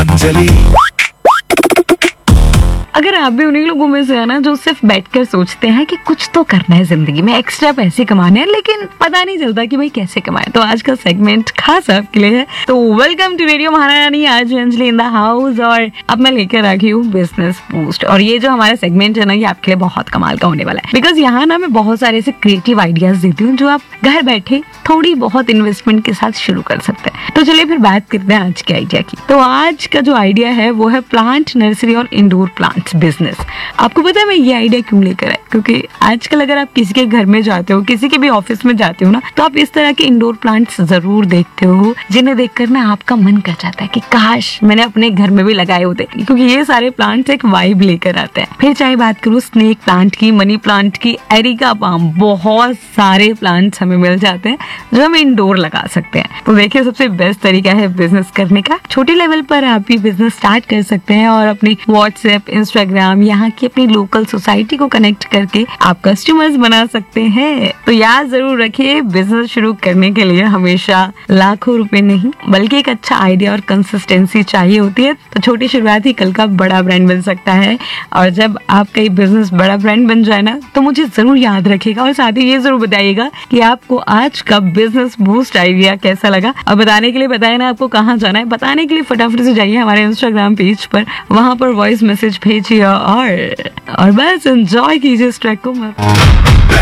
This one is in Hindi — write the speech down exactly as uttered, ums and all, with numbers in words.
पतंजलि। अगर आप भी उन्हीं लोगों में से है ना जो सिर्फ बैठकर सोचते हैं कि कुछ तो करना है जिंदगी में, एक्स्ट्रा पैसे कमाने हैं, लेकिन पता नहीं चलता कि भाई कैसे कमाए, तो आज का सेगमेंट खास आपके लिए है। तो वेलकम टू रेडियो महारानी, आज अंजलि इन द हाउस और अब मैं लेकर आ गई हूँ बिजनेस बूस्ट। और ये जो हमारा सेगमेंट है ना, ये आपके लिए बहुत कमाल का होने वाला है, बिकॉज यहाँ ना मैं बहुत सारे ऐसे क्रिएटिव आइडियाज देती हूँ जो आप घर बैठे थोड़ी बहुत इन्वेस्टमेंट के साथ शुरू कर सकते हैं। तो चलिए फिर बात करते हैं आज के आइडिया की। तो आज का जो आइडिया है वो है प्लांट नर्सरी और इंडोर प्लांट्स बिजनेस। आपको पता है मैं ये आइडिया क्यों लेकर आया? क्योंकि आजकल अगर आप किसी के घर में जाते हो, किसी के भी ऑफिस में जाते हो ना, तो आप इस तरह के इंडोर प्लांट्स जरूर देखते हो जिन्हें देखकर ना आपका मन कर जाता है कि काश मैंने अपने घर में भी लगाए होते, क्योंकि ये सारे प्लांट्स एक वाइब लेकर आते हैं। फिर चाहे बात करूँ स्नेक प्लांट की, मनी प्लांट की, एरिका पाम, बहुत सारे प्लांट्स हमें मिल जाते हैं जो हम इंडोर लगा सकते हैं। तो देखिए सबसे बेस्ट तरीका है बिजनेस करने का। छोटे लेवल पर आप ये बिजनेस स्टार्ट कर सकते हैं और अपनी व्हाट्सएप, इंस्टाग्राम, यहाँ की अपनी लोकल सोसाइटी को कनेक्ट करके आप कस्टमर्स बना सकते हैं। तो याद जरूर रखिए, बिजनेस शुरू करने के लिए हमेशा लाखों रुपए नहीं बल्कि एक अच्छा आइडिया और कंसिस्टेंसी चाहिए होती है। तो छोटी शुरुआत ही कल का बड़ा ब्रांड बन सकता है। और जब आपका ये बिजनेस बड़ा ब्रांड बन जाए ना, तो मुझे जरूर याद रखिएगा और साथ ही ये जरूर बताइएगा कि आपको आज का बिजनेस बूस्ट आइडिया कैसा लगा। और बताने के लिए बताया ना आपको कहाँ जाना है, बताने के लिए फटाफट से जाइए हमारे इंस्टाग्राम पेज पर, वहां पर वॉइस मैसेज भेजिए और और बस एंजॉय कीजिए इस ट्रैक को।